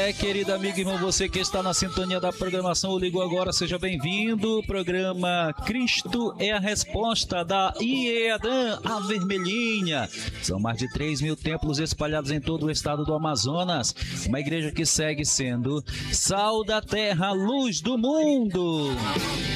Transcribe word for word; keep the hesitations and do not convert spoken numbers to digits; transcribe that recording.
É, querido amigo e irmão, você que está na sintonia da programação O Ligou Agora, seja bem-vindo. Programa Cristo é a Resposta da I E A D A M, a Vermelhinha. São mais de três mil templos espalhados em todo o estado do Amazonas. Uma igreja que segue sendo sal da terra, luz do mundo.